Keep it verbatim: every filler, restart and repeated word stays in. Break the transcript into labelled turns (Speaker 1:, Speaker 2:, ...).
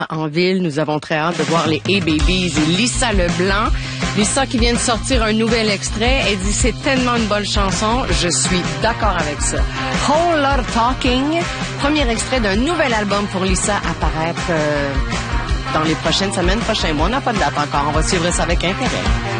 Speaker 1: En ville, nous avons très hâte de voir les A-Babies et Lisa Leblanc. Lisa qui vient de sortir un nouvel extrait. Elle dit c'est tellement une bonne chanson. Je suis d'accord avec ça. Whole Lot of Talking. Premier extrait d'un nouvel album pour Lisa à paraître euh, dans les prochaines semaines, prochains mois. On n'a pas de date encore. On va suivre ça avec intérêt.